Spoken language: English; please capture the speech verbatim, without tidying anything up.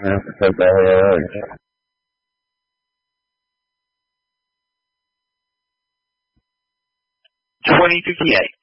I have to take that away. twenty fifty-eight.